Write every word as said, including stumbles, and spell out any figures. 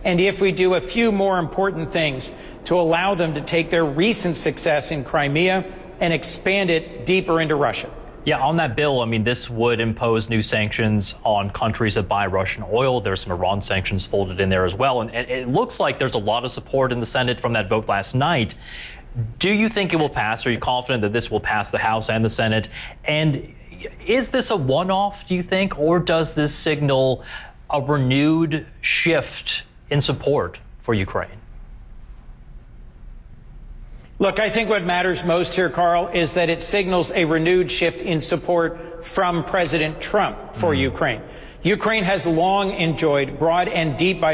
and if we do a few more important things to allow them to take their recent success in Crimea and expand it deeper into Russia. Yeah, on that bill, I mean, this would impose new sanctions on countries that buy Russian oil. There's some Iran sanctions folded in there as well. And it looks like there's a lot of support in the Senate from that vote last night. Do you think it will pass? Are you confident that this will pass the House and the Senate? And is this a one-off, do you think, or does this signal a renewed shift in support for Ukraine? Look, I think what matters most here, Carl, is that it signals a renewed shift in support from President Trump for mm. Ukraine. Ukraine has long enjoyed broad and deep bipartisan